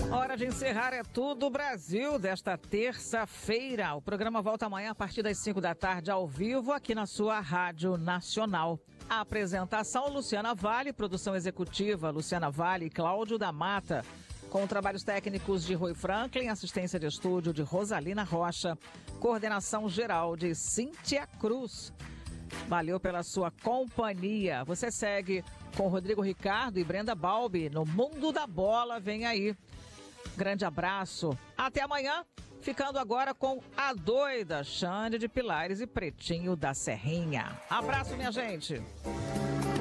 Hora de encerrar É Tudo Brasil desta terça-feira. O programa volta amanhã a partir das 5 da tarde ao vivo aqui na sua Rádio Nacional. A apresentação Luciana Vale, produção executiva Luciana Vale e Cláudio da Mata, com trabalhos técnicos de Rui Franklin, assistência de estúdio de Rosalina Rocha, coordenação geral de Cíntia Cruz. Valeu pela sua companhia. Você segue com Rodrigo Ricardo e Brenda Balbi no Mundo da Bola. Vem aí. Grande abraço. Até amanhã. Ficando agora com a doida Xande de Pilares e Pretinho da Serrinha. Abraço, minha gente.